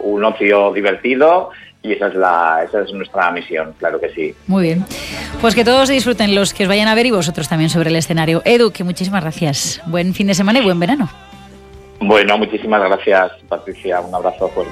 un ocio divertido y esa es nuestra misión, claro que sí. Muy bien. Pues que todos disfruten, los que os vayan a ver y vosotros también sobre el escenario. Edu, que muchísimas gracias. Buen fin de semana y buen verano. Bueno, muchísimas gracias, Patricia. Un abrazo fuerte.